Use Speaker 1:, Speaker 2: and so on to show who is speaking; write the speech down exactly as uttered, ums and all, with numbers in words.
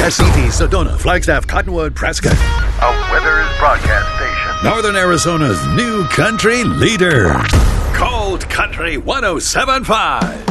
Speaker 1: Casitas, Sedona, Flagstaff, Cottonwood, Prescott.
Speaker 2: A Withers broadcast station.
Speaker 1: Northern Arizona's new country leader. Cold Country one oh seven point five.